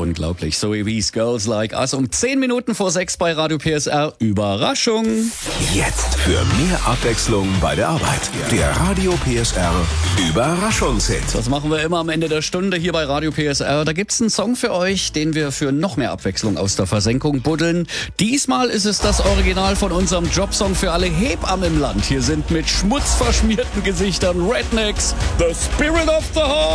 unglaublich. Zoe Wies, Girls Like Us, um 10 Minuten vor 6 bei Radio PSR. Überraschung. Jetzt für mehr Abwechslung bei der Arbeit. Der Radio PSR Überraschungshit. Das machen wir immer am Ende der Stunde hier bei Radio PSR. Da gibt's einen Song für euch, den wir für noch mehr Abwechslung aus der Versenkung buddeln. Diesmal ist es das Original von unserem Jobsong für alle Hebammen im Land. Hier sind mit schmutzverschmierten Gesichtern Rednecks, The Spirit of the Heart.